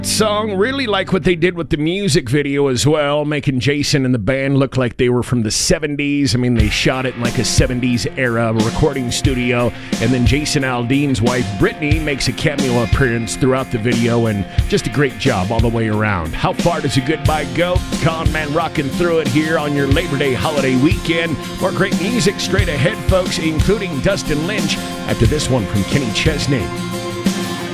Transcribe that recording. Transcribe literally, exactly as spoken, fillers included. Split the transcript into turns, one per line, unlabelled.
Song, really like what they did with the music video as well, making Jason and the band look like they were from the seventies. I mean, they shot it in like a seventies era recording studio, and then Jason Aldean's wife Brittany makes a cameo appearance throughout the video, and just a great job all the way around. How far does a goodbye go? Con Man rocking through it here on your Labor Day holiday weekend. More great music straight ahead, folks, including Dustin Lynch after this one from Kenny Chesney.